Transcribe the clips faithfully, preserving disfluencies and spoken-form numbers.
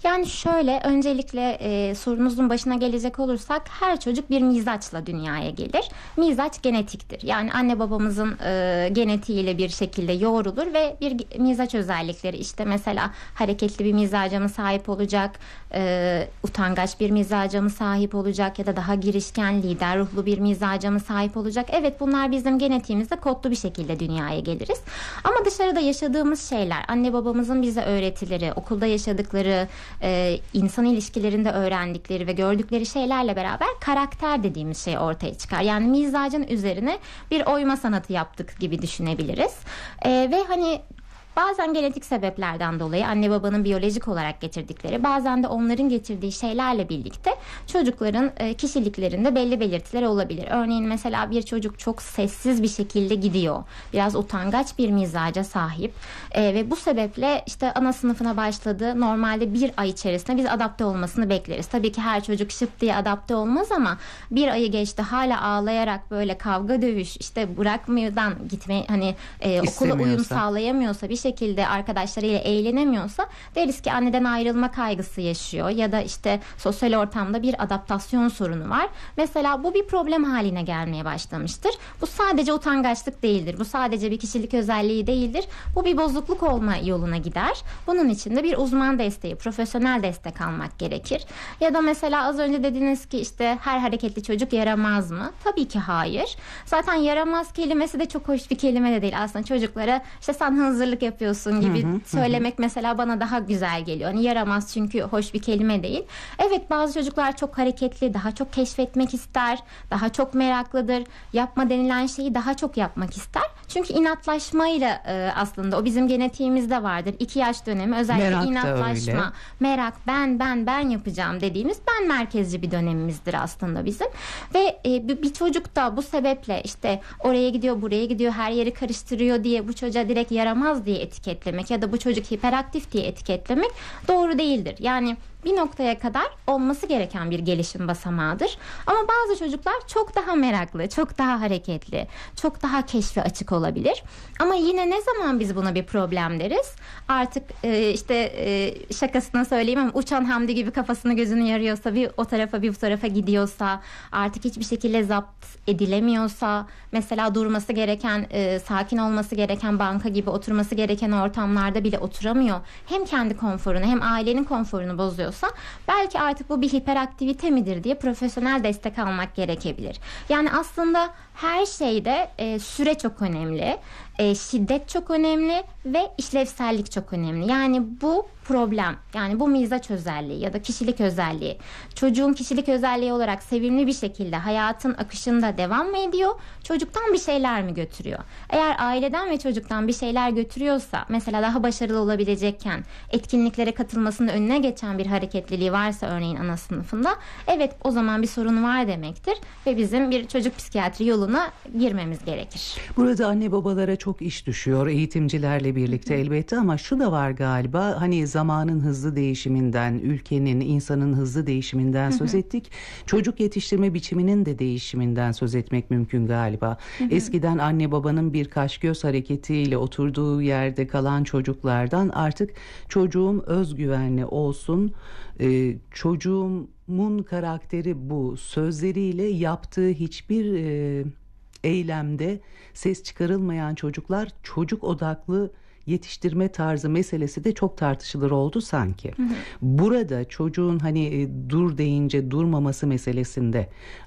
Yani şöyle, öncelikle e, sorunuzun başına gelecek olursak, her çocuk bir mizaçla dünyaya gelir. Mizaç genetiktir. Yani anne babamızın e, genetiğiyle bir şekilde yoğrulur ve bir mizaç özellikleri, işte mesela hareketli bir mizaca mı sahip olacak, e, utangaç bir mizaca mı sahip olacak ya da daha girişken, lider ruhlu bir mizaca mı sahip olacak? Evet, bunlar bizim genetiğimizde kodlu bir şekilde dünyaya geliriz. Ama dışarıda yaşadığımız şeyler, anne babamızın bize öğretileri, okulda yaşadıkları, e, insan ilişkilerinde öğrendikleri ve gördükleri şeylerle beraber karakter dediğimiz şey ortaya çıkar. Yani mizacın üzerine bir oyma sanatı yaptık gibi düşünebiliriz. E, ve hani bazen genetik sebeplerden dolayı anne babanın biyolojik olarak getirdikleri, bazen de onların getirdiği şeylerle birlikte çocukların e, kişiliklerinde belli belirtiler olabilir. Örneğin mesela bir çocuk çok sessiz bir şekilde gidiyor, biraz utangaç bir mizaca sahip e, ve bu sebeple işte ana sınıfına başladı. Normalde bir ay içerisinde biz adapte olmasını bekleriz. Tabii ki her çocuk şıp diye adapte olmaz ama bir ayı geçti, hala ağlayarak böyle kavga dövüş, işte bırakmadan gitme, hani e, okula uyum sağlayamıyorsa, bir şekilde arkadaşlarıyla eğlenemiyorsa, deriz ki anneden ayrılma kaygısı yaşıyor ya da işte sosyal ortamda bir adaptasyon sorunu var. Mesela bu bir problem haline gelmeye başlamıştır. Bu sadece utangaçlık değildir. Bu sadece bir kişilik özelliği değildir. Bu bir bozukluk olma yoluna gider. Bunun için de bir uzman desteği, profesyonel destek almak gerekir. Ya da mesela az önce dediniz ki işte her hareketli çocuk yaramaz mı? Tabii ki hayır. Zaten yaramaz kelimesi de çok hoş bir kelime de değil. Aslında çocuklara işte sen hazırlık yapıyorsun gibi hı hı, söylemek hı. mesela bana daha güzel geliyor. Hani yaramaz çünkü hoş bir kelime değil. Evet, bazı çocuklar çok hareketli, daha çok keşfetmek ister, daha çok meraklıdır. Yapma denilen şeyi daha çok yapmak ister. Çünkü inatlaşmayla e, aslında o bizim genetiğimizde vardır. İki yaş dönemi özellikle merak inatlaşma, merak, ben ben ben yapacağım dediğimiz ben merkezci bir dönemimizdir aslında bizim. Ve e, bir, bir çocuk da bu sebeple işte oraya gidiyor, buraya gidiyor, her yeri karıştırıyor diye bu çocuğa direkt yaramaz diye etiketlemek ya da bu çocuk hiperaktif diye etiketlemek doğru değildir. Yani bir noktaya kadar olması gereken bir gelişim basamağıdır. Ama bazı çocuklar çok daha meraklı, çok daha hareketli, çok daha keşfe açık olabilir. Ama yine ne zaman biz buna bir problem deriz? Artık e, işte e, şakasına söyleyeyim ama uçan Hamdi gibi kafasını gözünü yarıyorsa, bir o tarafa bir bu tarafa gidiyorsa, artık hiçbir şekilde zapt edilemiyorsa, mesela durması gereken, e, sakin olması gereken banka gibi oturması gereken ortamlarda bile oturamıyor. Hem kendi konforunu hem ailenin konforunu bozuyor, belki artık bu bir hiperaktivite midir diye profesyonel destek almak gerekebilir. Yani aslında her şeyde e, süre çok önemli, e, şiddet çok önemli ve işlevsellik çok önemli. Yani bu problem, yani bu mizaç özelliği ya da kişilik özelliği çocuğun kişilik özelliği olarak sevimli bir şekilde hayatın akışında devam mı ediyor? Çocuktan bir şeyler mi götürüyor? Eğer aileden ve çocuktan bir şeyler götürüyorsa, mesela daha başarılı olabilecekken etkinliklere katılmasının önüne geçen bir hareketliliği varsa örneğin ana sınıfında, evet o zaman bir sorun var demektir ve bizim bir çocuk psikiyatri yoluna girmemiz gerekir. Burada anne babalara çok iş düşüyor eğitimcilerle birlikte elbette, ama şu da var galiba, hani zamanın hızlı değişiminden, ülkenin, insanın hızlı değişiminden söz ettik. Çocuk yetiştirme biçiminin de değişiminden söz etmek mümkün galiba. Eskiden anne babanın bir kaş göz hareketiyle oturduğu yerde kalan çocuklardan artık çocuğum özgüvenli olsun, e, çocuğumun karakteri bu sözleriyle yaptığı hiçbir e, eylemde ses çıkarılmayan çocuklar, çocuk odaklı yetiştirme tarzı meselesi de çok tartışılır oldu sanki. Hı hı. Burada çocuğun hani e, dur deyince durmaması meselesinde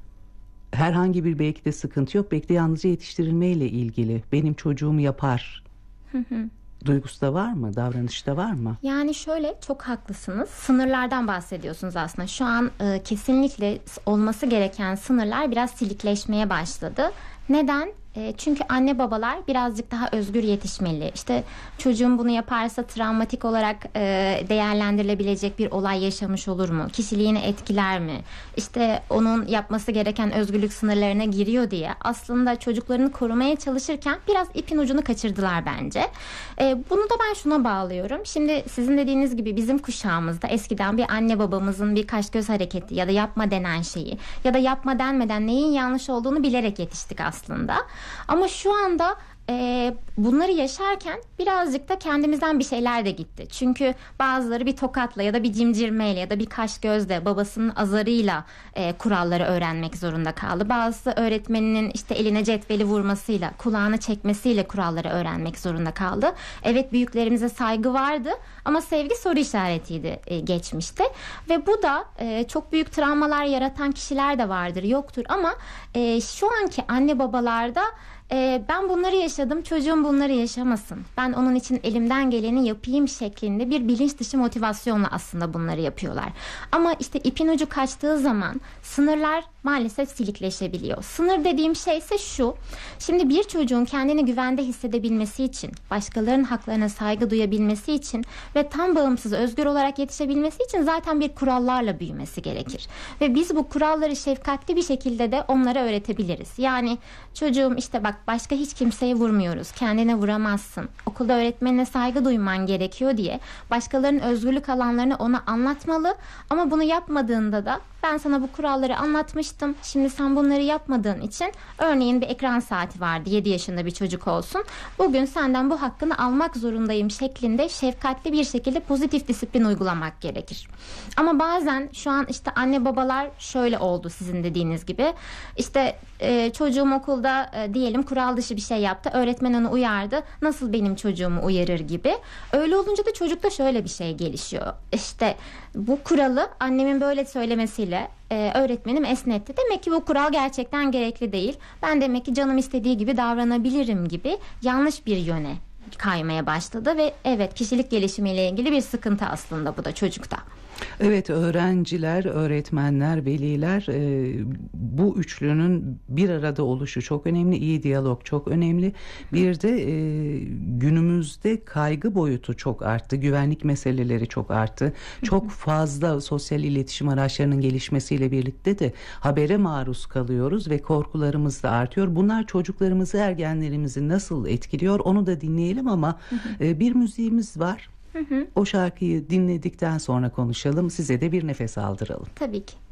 herhangi bir belki de sıkıntı yok. Belki de yalnızca yetiştirilmeyle ilgili. Benim çocuğum yapar. Hı hı. Duygusu da var mı? Davranışı da var mı? Yani şöyle, çok haklısınız. Sınırlardan bahsediyorsunuz aslında. Şu an e, kesinlikle olması gereken sınırlar biraz silikleşmeye başladı. Neden? E, çünkü anne babalar birazcık daha özgür yetişmeli. İşte çocuğum bunu yaparsa travmatik olarak e, değerlendirilebilecek bir olay yaşamış olur mu? Kişiliğini etkiler mi? İşte onun yapması gereken özgürlük sınırlarına giriyor diye aslında çocuklarını korumaya çalışırken biraz ipin ucunu kaçırdılar bence. E, bunu da ben şuna bağlıyorum. Şimdi sizin dediğiniz gibi bizim kuşağımızda eskiden bir anne babamızın bir kaş göz hareketi ya da yapma denen şeyi ya da yapma denmeden neyin yanlış olduğunu bilerek yetiştik aslında. Ama şu anda e, bunları yaşarken birazcık da kendimizden bir şeyler de gitti. Çünkü bazıları bir tokatla ya da bir cimcirmeyle ya da bir kaş gözle babasının azarıyla e, kuralları öğrenmek zorunda kaldı. Bazısı öğretmeninin işte eline cetveli vurmasıyla, kulağını çekmesiyle kuralları öğrenmek zorunda kaldı. Evet, büyüklerimize saygı vardı ama sevgi soru işaretiydi e, geçmişte. Ve bu da e, çok büyük travmalar yaratan kişiler de vardır, yoktur ama e, şu anki anne babalarda Ee, ben bunları yaşadım, çocuğum bunları yaşamasın, ben onun için elimden geleni yapayım şeklinde bir bilinç dışı motivasyonla aslında bunları yapıyorlar. Ama işte ipin ucu kaçtığı zaman sınırlar maalesef silikleşebiliyor. Sınır dediğim şey ise şu: şimdi bir çocuğun kendini güvende hissedebilmesi için, başkalarının haklarına saygı duyabilmesi için ve tam bağımsız, özgür olarak yetişebilmesi için zaten bir kurallarla büyümesi gerekir. Ve biz bu kuralları şefkatli bir şekilde de onlara öğretebiliriz. Yani çocuğum işte bak, başka hiç kimseye vurmuyoruz, kendine vuramazsın, okulda öğretmenine saygı duyman gerekiyor diye başkalarının özgürlük alanlarını ona anlatmalı. Ama bunu yapmadığında da ben sana bu kuralları anlatmıştım, şimdi sen bunları yapmadığın için, örneğin bir ekran saati vardı, yedi yaşında bir çocuk olsun, bugün senden bu hakkını almak zorundayım şeklinde şefkatli bir şekilde pozitif disiplin uygulamak gerekir. Ama bazen şu an işte anne babalar şöyle oldu, sizin dediğiniz gibi işte e, çocuğum okulda e, diyelim kural dışı bir şey yaptı, öğretmen onu uyardı, nasıl benim çocuğumu uyarır gibi. Öyle olunca da çocukta şöyle bir şey gelişiyor: İşte bu kuralı annemin böyle söylemesiyle Ee, öğretmenim esnetti, demek ki bu kural gerçekten gerekli değil, ben demek ki canım istediği gibi davranabilirim gibi yanlış bir yöne kaymaya başladı ve evet, kişilik gelişimiyle ilgili bir sıkıntı aslında bu da çocukta. Evet, öğrenciler, öğretmenler, veliler, e, bu üçlünün bir arada oluşu çok önemli. İyi diyalog çok önemli. Bir de e, günümüzde kaygı boyutu çok arttı. Güvenlik meseleleri çok arttı. Çok fazla sosyal iletişim araçlarının gelişmesiyle birlikte de habere maruz kalıyoruz ve korkularımız da artıyor. Bunlar çocuklarımızı, ergenlerimizi nasıl etkiliyor onu da dinleyelim ama e, bir müziğimiz var. O şarkıyı dinledikten sonra konuşalım. Size de bir nefes aldıralım. Tabii ki.